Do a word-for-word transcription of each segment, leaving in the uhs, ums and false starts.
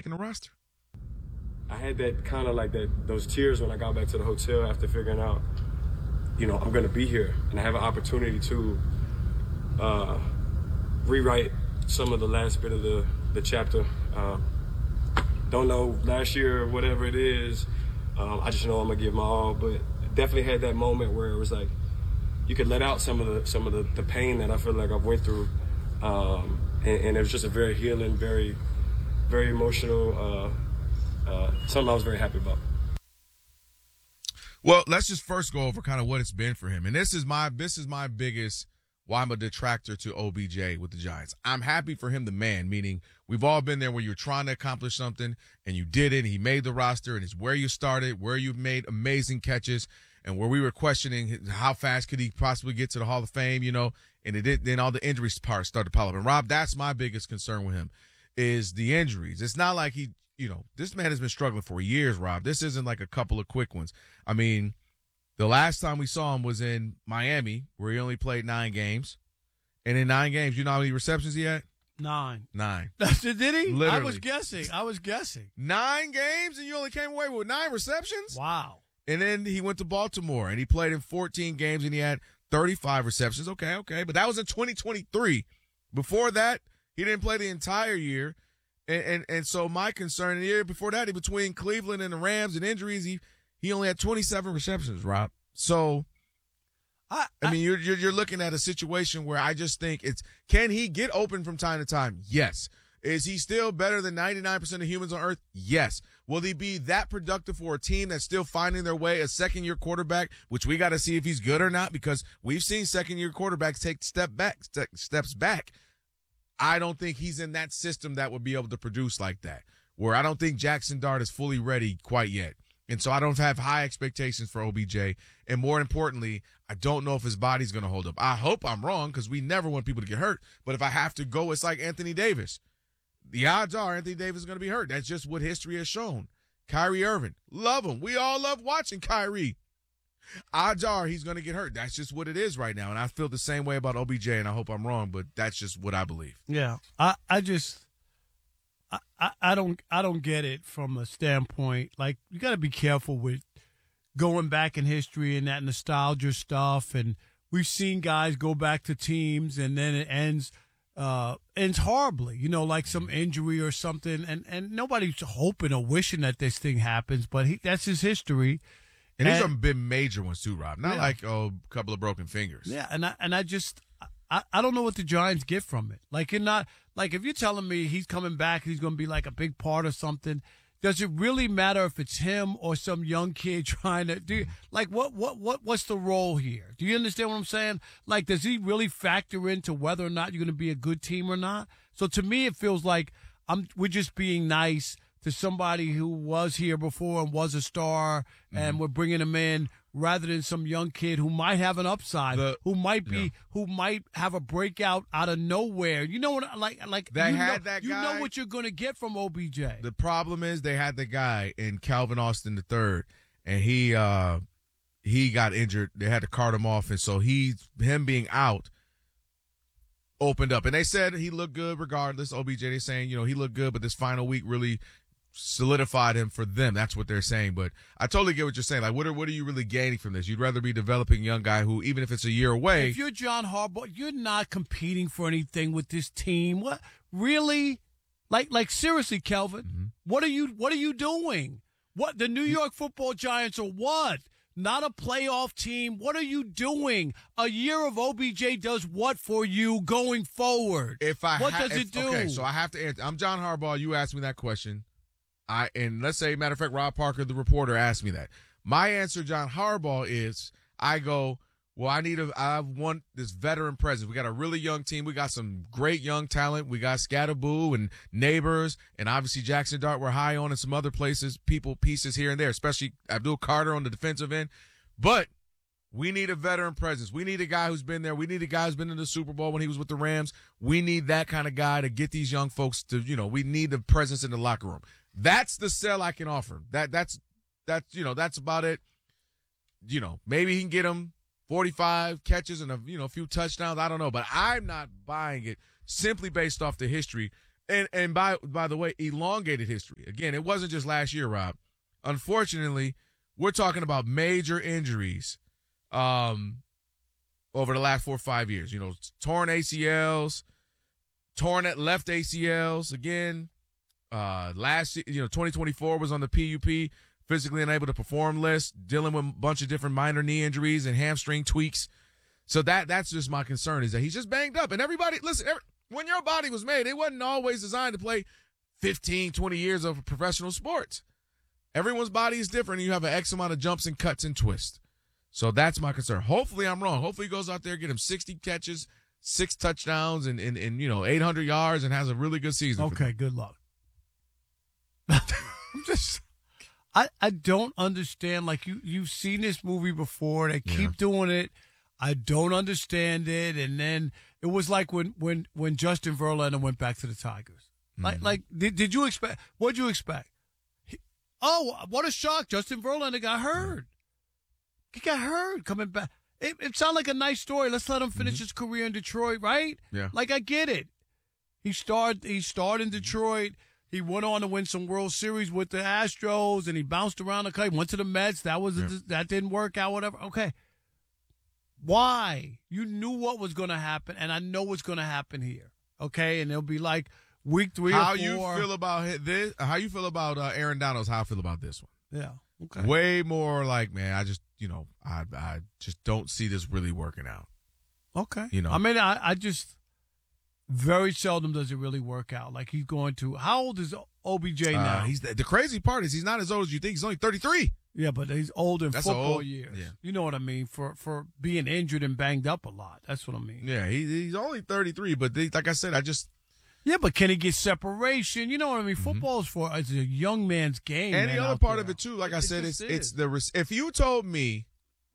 making the roster? I had that kind of like that those tears when I got back to the hotel after figuring out, you know, I'm going to be here and I have an opportunity to uh, rewrite some of the last bit of the, the chapter. Uh, don't know last year or whatever it is. Um, I just know I'm going to give my all, but definitely had that moment where it was like you could let out some of the some of the, the pain that I feel like I've went through. Um, and, and it was just a very healing, very, very emotional uh, Uh, something I was very happy about. Well, let's just first go over kind of what it's been for him. And this is my this is my biggest why I'm a detractor to O B J with the Giants. I'm happy for him, the man, meaning we've all been there where you're trying to accomplish something and you did it. And he made the roster and it's where you started, where you've made amazing catches, and where we were questioning how fast could he possibly get to the Hall of Fame, you know, and it did, then all the injuries parts started to pile up. And Rob, that's my biggest concern with him is the injuries. It's not like he You know, this man has been struggling for years, Rob. This isn't like a couple of quick ones. I mean, the last time we saw him was in Miami, where he only played nine games. And in nine games, you know how many receptions he had? Nine. Nine. Did he? Literally. I was guessing. I was guessing. Nine games, and you only came away with nine receptions? Wow. And then he went to Baltimore, and he played in fourteen games, and he had thirty-five receptions. Okay, okay. But that was in twenty twenty-three. Before that, he didn't play the entire year. And, and and so my concern, the year before that, between Cleveland and the Rams and injuries, he, he only had twenty-seven receptions, Rob. So, I, I, I mean, you're, you're you're looking at a situation where I just think it's, can he get open from time to time? Yes. Is he still better than ninety-nine percent of humans on earth? Yes. Will he be that productive for a team that's still finding their way, a second-year quarterback, which we got to see if he's good or not, because we've seen second-year quarterbacks take step back, ste- steps back. I don't think he's in that system that would be able to produce like that, where I don't think Jackson Dart is fully ready quite yet. And so I don't have high expectations for O B J. And more importantly, I don't know if his body's going to hold up. I hope I'm wrong because we never want people to get hurt. But if I have to go, it's like Anthony Davis. The odds are Anthony Davis is going to be hurt. That's just what history has shown. Kyrie Irving, love him. We all love watching Kyrie. Odds are he's going to get hurt. That's just what it is right now. And I feel the same way about O B J, and I hope I'm wrong, but that's just what I believe. Yeah. I, I just I, I, I don't I don't get it from a standpoint. Like, you got to be careful with going back in history and that nostalgia stuff. And we've seen guys go back to teams and then it ends uh, ends horribly, you know, like some injury or something. And, and nobody's hoping or wishing that this thing happens, but he, that's his history. And, and these have been major ones too, Rob. Not yeah. like oh, a couple of broken fingers. Yeah, and I and I just I, I don't know what the Giants get from it. Like, you're not like if you're telling me he's coming back, he's going to be like a big part of something. Does it really matter if it's him or some young kid trying to do? Like, what what what what's the role here? Do you understand what I'm saying? Like, does he really factor into whether or not you're going to be a good team or not? So to me, it feels like I'm we're just being nice to somebody who was here before and was a star, mm-hmm. and we're bringing him in rather than some young kid who might have an upside, the, who might be, yeah. who might have a breakout out of nowhere. You know what? Like, like they you had know, that you guy. know what you're going to get from O B J. The problem is they had the guy in Calvin Austin the third, and he uh, he got injured. They had to cart him off, and so he him being out opened up. And they said he looked good regardless. O B J, they're saying, you know, he looked good, but this final week really solidified him for them. That's what they're saying. But I totally get what you're saying. Like, what are what are you really gaining from this? You'd rather be developing a young guy who, even if it's a year away. If you're John Harbaugh, you're not competing for anything with this team. What really? Like, like seriously, Kelvin, mm-hmm. what are you what are you doing? What the New York Football Giants are what? Not a playoff team. What are you doing? A year of O B J does what for you going forward? If I what ha- does if, it do? Okay, so I have to answer. I'm John Harbaugh. You asked me that question. I and let's say, matter of fact, Rob Parker, the reporter, asked me that. My answer, John Harbaugh, is I go, well, I need a, I want this veteran presence. We got a really young team. We got some great young talent. We got Scatterboo and Neighbors, and obviously Jackson Dart we're high on, and some other places, people, pieces here and there, especially Abdul Carter on the defensive end. But we need a veteran presence. We need a guy who's been there. We need a guy who's been in the Super Bowl when he was with the Rams. We need that kind of guy to get these young folks to, you know, we need the presence in the locker room. That's the sell I can offer. That that's that's you know that's about it. You know, maybe he can get him forty-five catches and a you know a few touchdowns. I don't know, but I'm not buying it simply based off the history. and and by by the way, elongated history. Again, it wasn't just last year, Rob. Unfortunately, we're talking about major injuries um, over the last four or five years. You know, torn A C Ls, torn at left A C Ls. Again, uh, last you know, twenty twenty-four was on the P U P, physically unable to perform list, dealing with a bunch of different minor knee injuries and hamstring tweaks. So that that's just my concern, is that he's just banged up. And everybody, listen, every, when your body was made, it wasn't always designed to play fifteen, twenty years of professional sports. Everyone's body is different, and you have an X amount of jumps and cuts and twists. So that's my concern. Hopefully I'm wrong. Hopefully he goes out there, get him sixty catches, six touchdowns, and, and, and you know, eight hundred yards, and has a really good season. Okay, good luck. I'm just, I, I don't understand. Like, you, you've seen this movie before. They keep Yeah. doing it. I don't understand it. And then it was like when, when, when Justin Verlander went back to the Tigers. Like, Mhm. like did, did you expect, what'd you expect? He, oh, what a shock. Justin Verlander got hurt. He got hurt coming back. It, it sounded like a nice story. Let's let him finish Mm-hmm. his career in Detroit, right? Yeah. Like, I get it. He started, he started in Detroit. He went on to win some World Series with the Astros, and he bounced around the country. Went to the Mets. That was Yeah. that didn't work out. Whatever. Okay. Why? You knew what was going to happen, and I know what's going to happen here. Okay, and it'll be like week three How or you four. feel about hi- this? How you feel about uh, Aaron Donald's? How I feel about this one? Yeah. Okay. Way more like, man, I just, you know, I I just don't see this really working out. Okay. You know. I mean, I, I just very seldom does it really work out. Like, he's going to. How old is O B J now? Uh, he's the, the crazy part is he's not as old as you think. He's only thirty-three. Yeah, but he's old in That's football old. years. Yeah. You know what I mean? For for being injured and banged up a lot. That's what I mean. Yeah, he, he's only thirty-three. But they, like I said, I just Yeah, but can he get separation? You know what I mean? Football is for it's a young man's game. and man, the other out part there. of it too. Like I It said, it's just it's is. the res- if you told me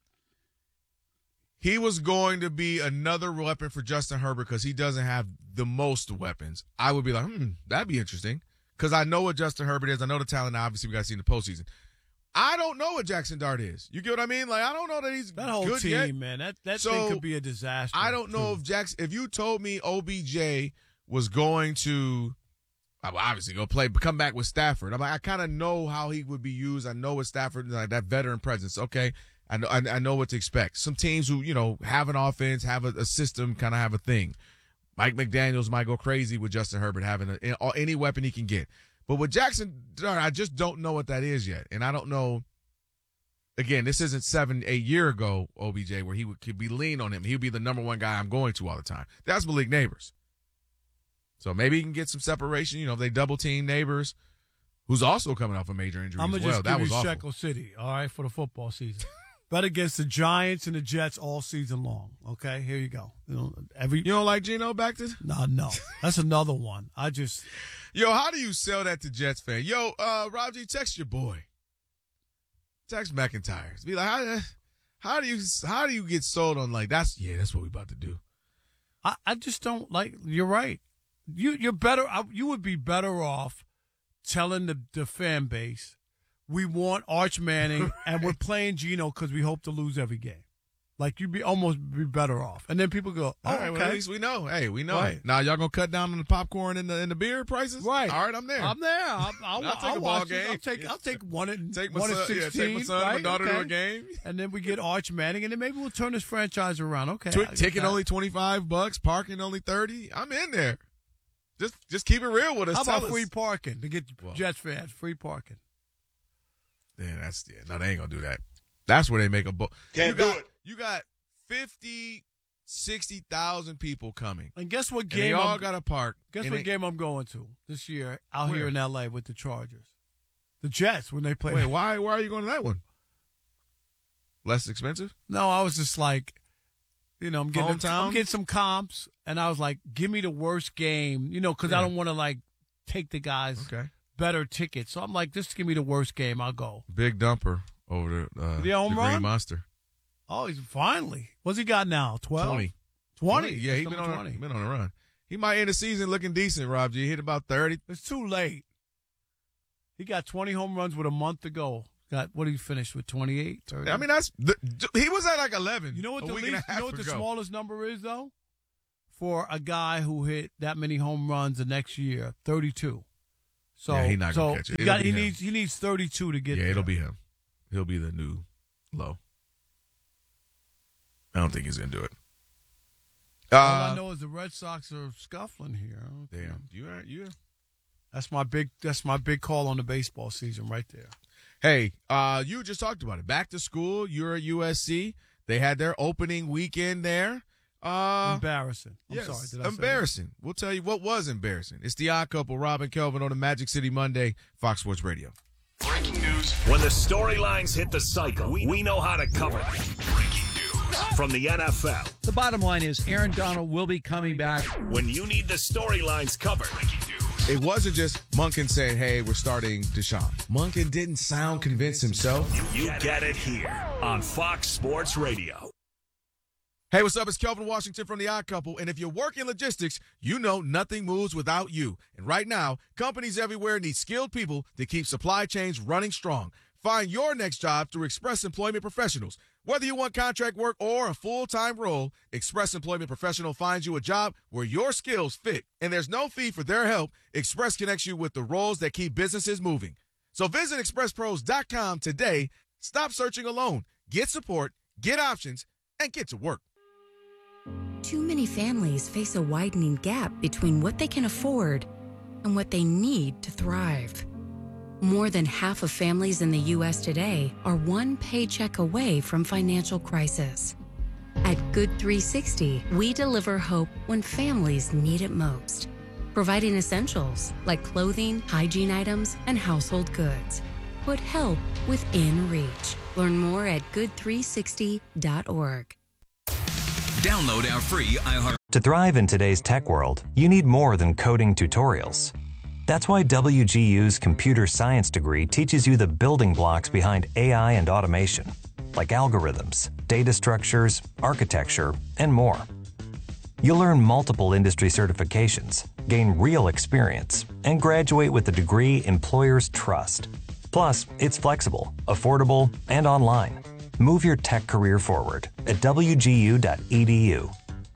he was going to be another weapon for Justin Herbert because he doesn't have the most weapons, I would be like, hmm, that'd be interesting. Because I know what Justin Herbert is. I know the talent. Obviously, we got to see in the postseason. I don't know what Jackson Dart is. You get what I mean? Like, I don't know that he's That whole good team, yet. man, that that So, thing could be a disaster. I don't know too. if Jackson. If you told me O B J was going to, well, obviously go play, come back with Stafford. I'm like, I kind of know how he would be used. I know what Stafford, like that veteran presence. Okay, I know, I, I know what to expect. Some teams who you know have an offense, have a, a system, kind of have a thing. Mike McDaniels might go crazy with Justin Herbert having a, any weapon he can get. But with Jackson Dart, I just don't know what that is yet, and I don't know. Again, this isn't seven, eight year ago O B J where he would could be lean on him. He would be the number one guy I'm going to all the time. That's Malik Neighbors. So maybe he can get some separation. You know, if they double team Neighbors, who's also coming off a major injury I'm as gonna well. just That give was you awful. Shekel City, all right, for the football season. Bet against the Giants and the Jets all season long. Okay, here you go. You know, every You don't like Geno back to? no, no, that's another one. I just Yo, how do you sell that to Jets fan? Yo, uh, Rob G, text your boy. Text McIntyre. Be like, how, how do you how do you get sold on like that's yeah, that's what we about to do. I, I just don't like. You're right. You you're better. I, you would be better off telling the the fan base we want Arch Manning and we're playing Geno because we hope to lose every game. Like, you'd be almost be better off. And then people go, oh, All right, okay. well, at least we know. Hey, we know. Right. Now y'all gonna cut down on the popcorn and the and the beer prices? Right. All right, I'm there. I'm there. I'll, I'll, I'll I'll, take a I'll ball watch it. game. I'll take I'll take one and Take my one son, and yeah, sixteen. take my son, right? my daughter to Okay. a game. And then we get Arch Manning, and then maybe we'll turn this franchise around. Okay, Tw- I get ticket that. only twenty five bucks, parking only thirty. I'm in there. Just just keep it real with us. How about Tell free us. parking to get Well. Jets fans? Free parking. Yeah, that's yeah. No, they ain't gonna do that. That's where they make a book. Can't you do got, it. You got fifty, sixty thousand people coming. And guess what And they game? all I'm, got to park. guess and what they- game I'm going to this year out Where? here in L A with the Chargers, the Jets when they play. Wait, why? Why are you going to that one? Less expensive? No, I was just like, you know, I'm getting Hometown? I'm getting some comps, and I was like, give me the worst game, you know, because I Yeah. don't want to like take the guys Okay. better tickets. So I'm like, just give me the worst game. I'll go. Big dumper over the, uh, The home the Green run? Monster. Oh, he's finally. What's he got now? twelve? twenty. twenty. Yeah, he's That's been number on, a, twenty. been on a run. He might end the season looking decent, Rob G. He hit about thirty. It's too late. He got twenty home runs with a month to go. Got what did he finish with? twenty-eight? thirty? I mean, that's the, he was at like eleven. you know what a the week least, and a half you know what the ago. smallest number is though? for a guy who hit that many home runs the next year, thirty-two. So, yeah, he's not so gonna catch it. He, got, It'll he be him. needs he needs thirty-two to get Yeah, there. it'll be him. He'll be the new low. I don't think he's gonna do it. All Uh, I know is the Red Sox are scuffling here. damn, you are you. Are. That's my big that's my big call on the baseball season right there. Hey, uh, you just talked about it. Back to school. You're at U S C. They had their opening weekend there. Uh, Embarrassing. I'm yes, sorry. Did I say embarrassing. We'll tell you what was embarrassing. It's the Odd Couple, Rob and Kelvin on the Magic City Monday, Fox Sports Radio. Breaking news. When the storylines hit the cycle, we, we know how to cover them. Breaking news from the N F L. The bottom line is Aaron Donald will be coming back. When you need the storylines covered. Breaking news. It wasn't just Monken saying, hey, we're starting Deshaun. Monken didn't sound convinced himself. You, you get it here on Fox Sports Radio. Hey, what's up? It's Kelvin Washington from The Odd Couple, and if you work in logistics, you know nothing moves without you. And right now, companies everywhere need skilled people to keep supply chains running strong. Find your next job through Express Employment Professionals. Whether you want contract work or a full-time role, Express Employment Professional finds you a job where your skills fit. And there's no fee for their help. Express connects you with the roles that keep businesses moving. So visit express pros dot com today. Stop searching alone. Get support, get options, and get to work. Too many families face a widening gap between what they can afford and what they need to thrive. More than half of families in the U S today are one paycheck away from financial crisis. At Good three sixty, we deliver hope when families need it most, providing essentials like clothing, hygiene items, and household goods. Put help within reach. Learn more at good three sixty dot org. Download our free iHeart. To thrive in today's tech world, you need more than coding tutorials. That's why W G U's computer science degree teaches you the building blocks behind A I and automation, like algorithms, data structures, architecture, and more. You'll earn multiple industry certifications, gain real experience, and graduate with a degree employers trust. Plus, it's flexible, affordable, and online. Move your tech career forward at w g u dot e d u.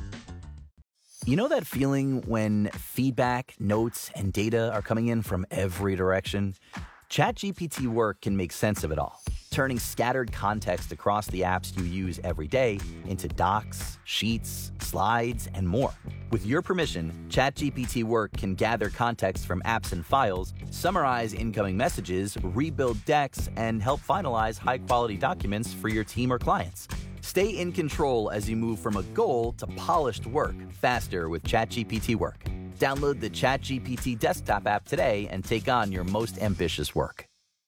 You know that feeling when feedback, notes, and data are coming in from every direction? ChatGPT Work can make sense of it all, turning scattered context across the apps you use every day into docs, sheets, slides, and more. With your permission, ChatGPT Work can gather context from apps and files, summarize incoming messages, rebuild decks, and help finalize high-quality documents for your team or clients. Stay in control as you move from a goal to polished work faster with ChatGPT Work. Download the ChatGPT desktop app today and take on your most ambitious work.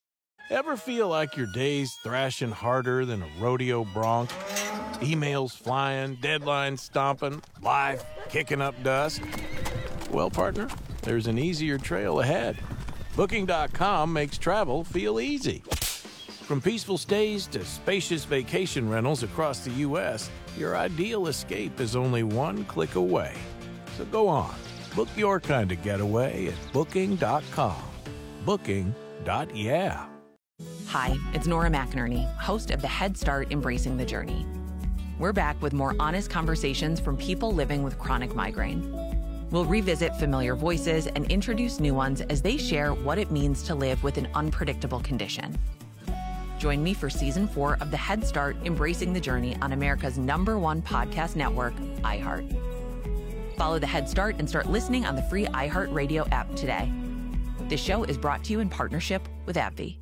Ever feel like your day's thrashing harder than a rodeo bronc? Emails flying, deadlines stomping, life kicking up dust? Well, partner, there's an easier trail ahead. Booking dot com makes travel feel easy. From peaceful stays to spacious vacation rentals across the U S, your ideal escape is only one click away. So go on, book your kind of getaway at booking dot com. Booking. Yeah. Hi, it's Nora McInerney, host of the Head Start Embracing the Journey. We're back with more honest conversations from people living with chronic migraine. We'll revisit familiar voices and introduce new ones as they share what it means to live with an unpredictable condition. Join me for season four of the Head Start Embracing the Journey on America's number one podcast network, iHeart. Follow the Head Start and start listening on the free iHeartRadio app today. This show is brought to you in partnership with AbbVie.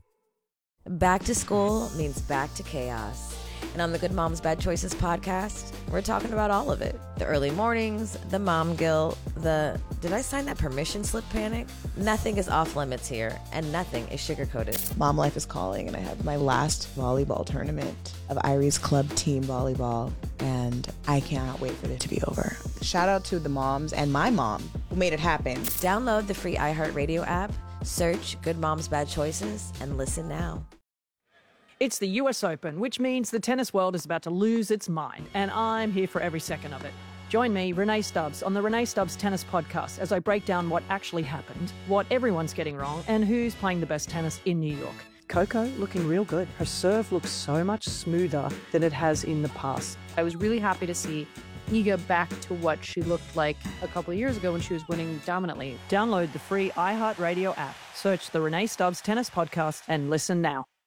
Back to school means back to chaos. And on the Good Moms Bad Choices podcast, we're talking about all of it. The early mornings, the mom guilt, the did I sign that permission slip panic? Nothing is off limits here, and nothing is sugar-coated. Mom life is calling, and I have my last volleyball tournament of Irie's Club Team Volleyball, and I cannot wait for it to be over. Shout out to the moms and my mom who made it happen. Download the free iHeartRadio app, search Good Moms Bad Choices, and listen now. It's the U S Open, which means the tennis world is about to lose its mind, and I'm here for every second of it. Join me, Renee Stubbs, on the Renee Stubbs Tennis Podcast as I break down what actually happened, what everyone's getting wrong, and who's playing the best tennis in New York. Coco looking real good. Her serve looks so much smoother than it has in the past. I was really happy to see eager back to what she looked like a couple of years ago when she was winning dominantly. Download the free iHeartRadio app. Search the Renee Stubbs Tennis Podcast and listen now.